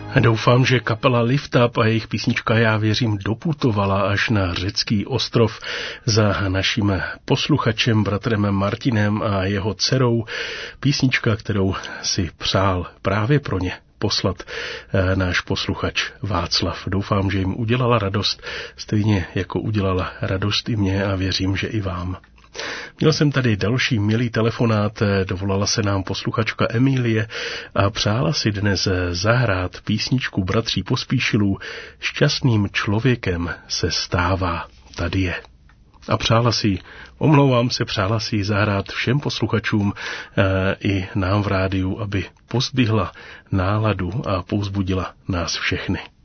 Doufám, že kapela Lift Up a jejich písnička Já věřím doputovala až na řecký ostrov za naším posluchačem bratrem Martinem a jeho dcerou. Písnička, kterou si přál právě pro ně poslat náš posluchač Václav. Doufám, že jim udělala radost, stejně jako udělala radost i mě a věřím, že i vám. Měl jsem tady další milý telefonát, dovolala se nám posluchačka Emílie a přála si dnes zahrát písničku bratří Pospíšilů Šťastným člověkem se stává, tady je. A přála si ji zahrát všem posluchačům i nám v rádiu, aby pozdvihla náladu a povzbudila nás všechny.